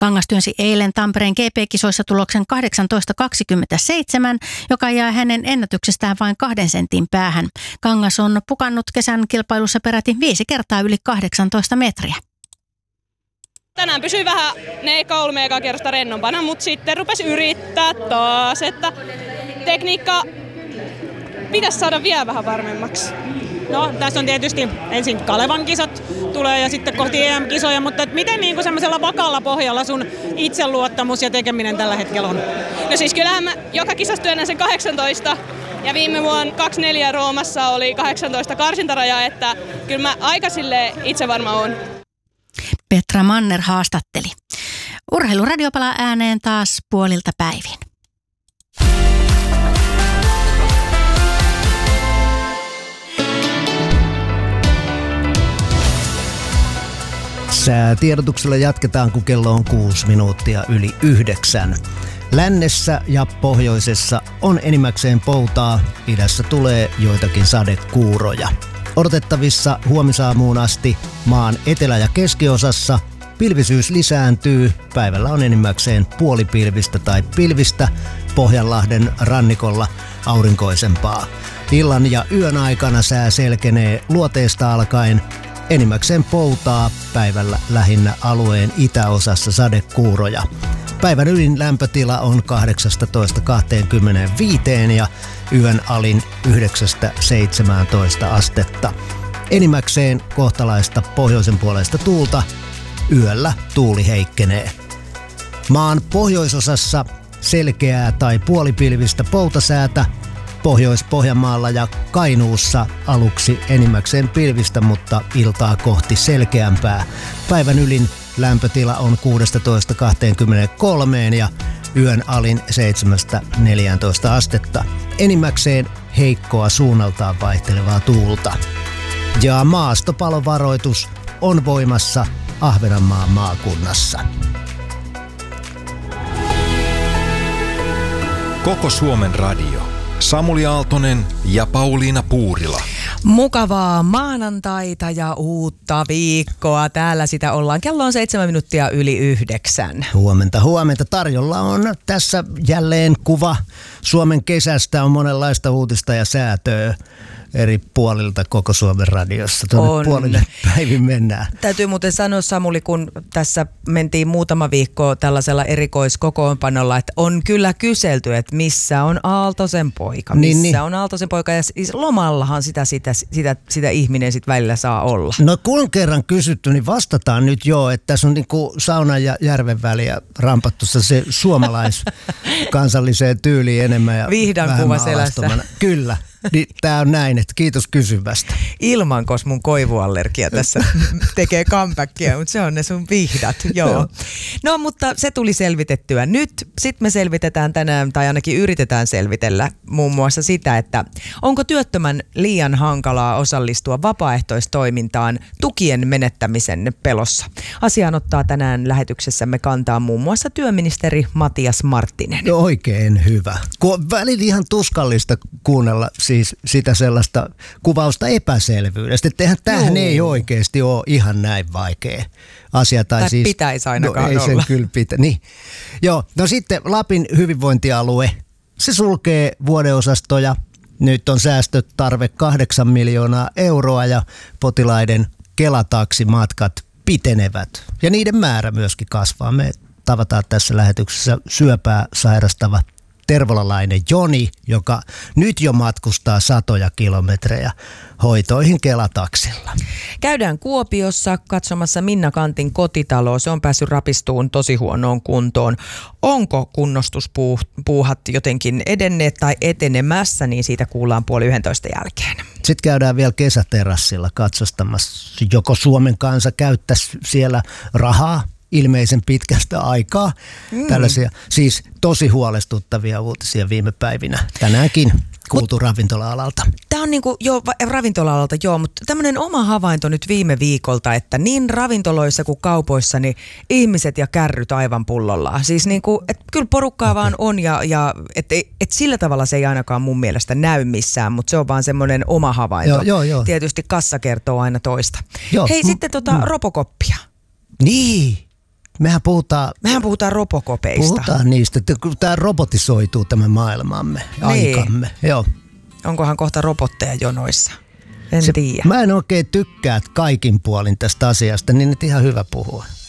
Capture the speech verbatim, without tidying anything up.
Kangas työnsi eilen Tampereen G P-kisoissa tuloksen kahdeksantoista kaksikymmentäseitsemän, joka jää hänen ennätyksestään vain kahden sentin päähän. Kangas on pukannut kesän kilpailussa peräti viisi kertaa yli kahdeksantoista metriä. Tänään pysyi vähän ne kolme eka kierrosta rennompana, mutta sitten rupesi yrittää taas, että tekniikka pitäisi saada vielä vähän varmemmaksi. No, tässä on tietysti ensin Kalevan kisat tulee ja sitten kohti E M-kisoja, mutta miten niin kuin semmoisella vakaalla pohjalla sun itseluottamus ja tekeminen tällä hetkellä on? No siis kyllähän mä joka kisassa työnnän sen kahdeksantoista ja viime vuonna kaksikymmentäneljä Roomassa oli kahdeksantoista karsintaraja, että kyllä mä aika sille itse varma oon. Petra Manner haastatteli. Urheiluradio palaa ääneen taas puolilta päivin. Säätiedotuksella jatketaan, kun kello on kuusi minuuttia yli yhdeksän. Lännessä ja pohjoisessa on enimmäkseen poutaa, idässä tulee joitakin sadekuuroja. Odotettavissa huomisaamuun asti maan etelä- ja keskiosassa pilvisyys lisääntyy. Päivällä on enimmäkseen puolipilvistä tai pilvistä, Pohjanlahden rannikolla aurinkoisempaa. Illan ja yön aikana sää selkenee luoteesta alkaen. Enimmäkseen poutaa, päivällä lähinnä alueen itäosassa sadekuuroja. Päivän ylin lämpötila on kahdeksastatoista kaksikymmentäviisi ja yön alin yhdeksästä seitsemääntoista astetta. Enimmäkseen kohtalaista pohjoisen puolesta tuulta, yöllä tuuli heikkenee. Maan pohjoisosassa selkeää tai puolipilvistä poutasäätä, Pohjois-Pohjanmaalla ja Kainuussa aluksi enimmäkseen pilvistä, mutta iltaa kohti selkeämpää. Päivän ylin lämpötila on kuusitoista kaksikymmentäkolme ja yön alin seitsemästä neljääntoista astetta. Enimmäkseen heikkoa suunnaltaan vaihtelevaa tuulta. Ja maastopalovaroitus on voimassa Ahvenanmaan maakunnassa. Koko Suomen radio. Samuli Aaltonen ja Pauliina Puurila. Mukavaa maanantaita ja uutta viikkoa. Täällä sitä ollaan. Kello on seitsemän minuuttia yli yhdeksän. Huomenta, huomenta. Tarjolla on tässä jälleen kuva Suomen kesästä. On monenlaista uutista ja säätöä eri puolilta koko Suomen radiossa. Tuonne puolille päivin mennään. Täytyy muuten sanoa, Samuli, kun tässä mentiin muutama viikko tällaisella erikoiskokoonpanolla, että on kyllä kyselty, että missä on Aaltosen poika. Missä niin, niin. on Aaltosen poika? Ja siis lomallahan sitä, sitä, sitä, sitä ihminen sitten välillä saa olla. No kun kerran kysytty, niin vastataan nyt jo, että tässä on niinku saunan ja järven väliä rampattu se suomalaiskansalliseen tyyliin enemmän ja Vihdan kuva selässä. Kyllä. Niin, tää on näin, että kiitos kysyvästä. Ilmankos mun koivuallergia tässä tekee comebackia, mutta se on ne sun vihdat. Joo. No, mutta se tuli selvitettyä. Nyt sit me selvitetään tänään, tai ainakin yritetään selvitellä muun muassa sitä, että onko työttömän liian hankalaa osallistua vapaaehtoistoimintaan tukien menettämisen pelossa. Asiaan ottaa tänään lähetyksessämme kantaa muun muassa työministeri Matias Marttinen. No, oikein hyvä. Kun välillä ihan tuskallista kuunnella siis sitä sellaista kuvausta epäselvyydestä, että eihän tämähän ei oikeasti ole ihan näin vaikea asia. Tai, tai siis, pitäisi ainakaan no, ei olla. Sen kyllä pitä. Niin. Joo, no sitten Lapin hyvinvointialue, se sulkee vuodeosastoja. Nyt on säästötarve kahdeksan miljoonaa euroa ja potilaiden Kela-taksimatkat pitenevät. Ja niiden määrä myöskin kasvaa. Me tavataan tässä lähetyksessä syöpää sairastava tervolalainen Joni, joka nyt jo matkustaa satoja kilometrejä hoitoihin Kela-taksilla. Käydään Kuopiossa katsomassa Minna Kantin kotitaloa. Se on päässyt rapistuun tosi huonoon kuntoon. Onko kunnostuspuuhat jotenkin edenneet tai etenemässä, niin siitä kuullaan puoli yhdentoista jälkeen. Sitten käydään vielä kesäterassilla katsostamassa, joko Suomen kansa käyttäisi siellä rahaa ilmeisen pitkästä aikaa. Mm. Tällaisia siis tosi huolestuttavia uutisia viime päivinä. Tänäänkin kuultu Mut, ravintola-alalta. Tämä on niinku, joo, ravintola-alalta joo, mutta tämmöinen oma havainto nyt viime viikolta, että niin ravintoloissa kuin kaupoissa niin ihmiset ja kärryt aivan pullollaan. Siis niinku, että kyllä porukkaa okay. vaan on ja, ja että et sillä tavalla se ei ainakaan mun mielestä näy missään, mutta se on vaan semmoinen oma havainto. Joo, joo, joo. Tietysti kassa kertoo aina toista. Joo. Hei, mm, sitten tota mm. Robocoppia. Niin. Mehän puhutaan, Mehän puhutaan robokopeista. puhutaan niistä, että kun tämä robotisoituu tämä maailmamme, Niin. aikamme. Joo. Onkohan kohta robotteja jonoissa? En Se, tiedä. mä en oikein tykkää kaikin puolin tästä asiasta, niin nyt ihan hyvä puhua.